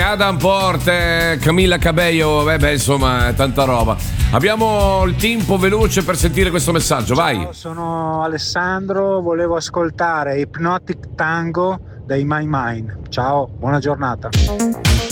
Adam Porte, Camilla Cabello, insomma, tanta roba. Abbiamo il tempo veloce per sentire questo messaggio, vai. Ciao, sono Alessandro, volevo ascoltare Hypnotic Tango dei My Mind. Ciao, buona giornata.